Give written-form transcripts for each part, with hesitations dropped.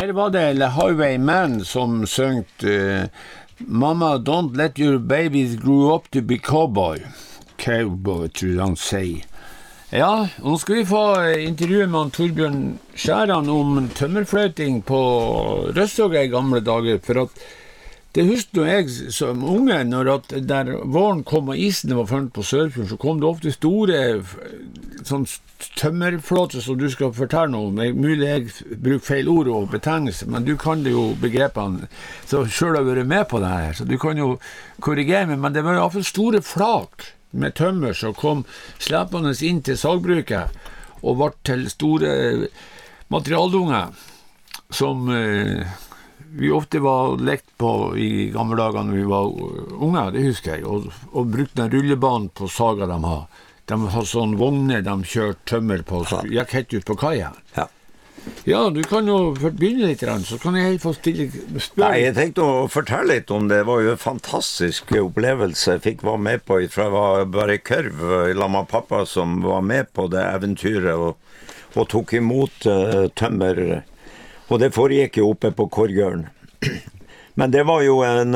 her var det Le Highwayman som søngte Mama, don't let your babies grow up to be cowboy. Cowboy, tror jeg han sier. Ja, nå skal vi få intervjue med Torbjørn Skjæran om tømmerfløyting på Røssøga I gamle dager, for at det husker jeg som unge, når at der våren kom og isen var funnet på Sørfjorden, så kom det ofte store sånn tømmerflåter som du skal fortelle noe om. Mulig jeg bruker feil ord og betegnelse, men du kan det jo begrepene, så selv har vært med på det her, så du kan jo korrigere meg, men det var I hvert fall store flak med tømmer som kom slepende inn til sagbruket og ble til store materialdunger som vi ofte var lekt på I gamle dager når vi var unge, det husker jeg, og brukte den rullebanen på saga de har. De har sånne vogner de kjørte tømmer på, så gikk helt ut på kaia. Ja. Ja, du kan jo begynne litt, så kan jeg få stille spørsmål. Nei, jeg tenkte å fortelle litt om det. Det var jo en fantastisk opplevelse jeg fikk være med på. Jeg var bare kørv, la pappa som var med på det eventyret, og tok imot tømmer. Og det foregikk jo oppe på Korgøren. Men det var jo en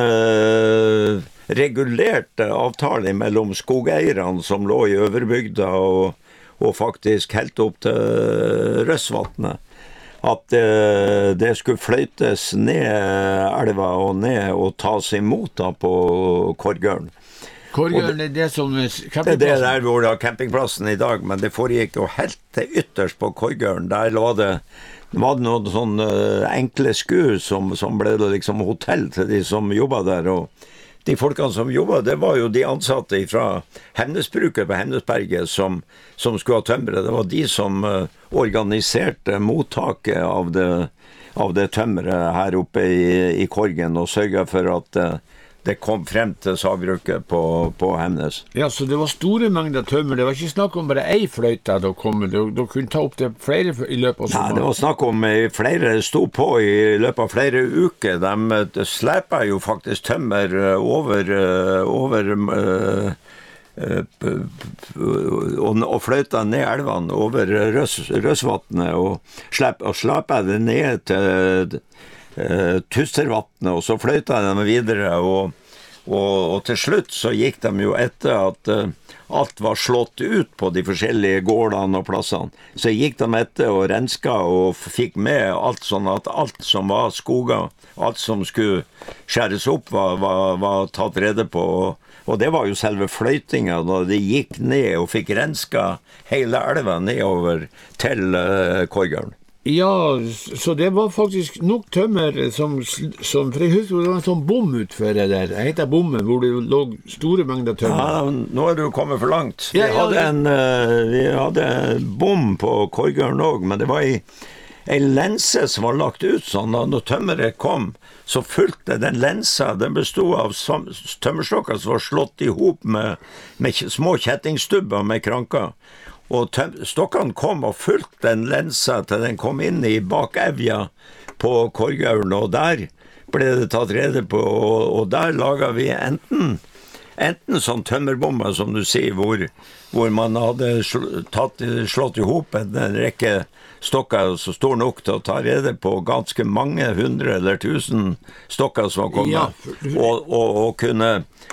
regulert avtale mellom skogeierne som lå I Øverbygda og faktisk helt opp til Røssvatnet. At det skulle fløytes ned elva og ned og tas imot da på Korgøren. Korgøren det som campingplassen? Det der hvor det campingplassen I dag, men det foregikk jo helt til ytterst på Korgøren. Der var det noen sånne enkle skur som ble liksom hotell til de som jobbet der, og de folkene som jobbet, det var jo de ansatte fra Hemnesbruket på Hemnesberget som skulle ha tømmeret. Det var de som organiserte mottaket av det tømmeret her oppe I Korgen og sørget for at det kom frem til sagbruket på Hemnes. Ja, så det var store mengder tømmer. Det var ikke snakk om bare ei fløyte da kom. Du kunne ta opp det flere I løpet av sommeren. Nei, det var snakk om flere sto på I løpet av flere uker. De slepet jo faktisk tømmer over og fløyta ned elvene over Røssvatnet og slepet det ned til Tustervatnet, og så fløyta de videre, og til slutt så gikk de jo etter at alt var slått ut på de forskjellige gårdene og plassene. Så gikk de etter og renska og fikk med alt sånn at alt som var skoger, alt som skulle skjæres opp var tatt rede på, og det var jo selve fløytinga da de gikk ned og fikk renska hele elva nedover til Korgøren. Ja, så det var faktisk nok tømmer som for jeg husker det var en sånn bom utfor det der. Det heter bommen, hvor det lå store mengder tømmer. Ja, nå du kommet for langt. Vi hadde bom på Korgøren også, men det var en lense som var lagt ut sånn, og når tømmeret kom, så fulgte den lensa, den bestod av tømmerstokker som var slått ihop med små kjettingstubber med kranker. Og stokkene kom og fulgte den lensa til den kom inn I bakevja på Korgøren, og der ble det tatt rede på, og der laget vi enten sånn tømmerbomber, som du sier, hvor man hadde slått ihop en rekke stokker så stor nok til å ta rede på ganske mange 100 eller 1000 stokker som var kommet, og kunne